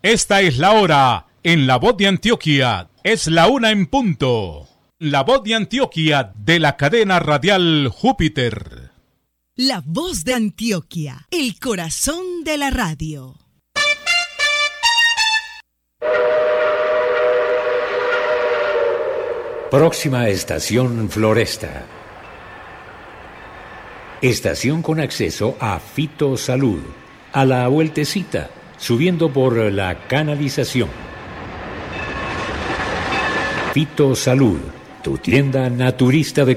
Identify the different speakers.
Speaker 1: Esta es la hora en La Voz de Antioquia. Es la 1 en punto. La Voz de Antioquia de la cadena radial Júpiter.
Speaker 2: La Voz de Antioquia, el corazón de la radio.
Speaker 3: Próxima estación Floresta. Estación con acceso a Fitosalud. A la vueltecita, subiendo por la canalización. Fitosalud, tu tienda naturista de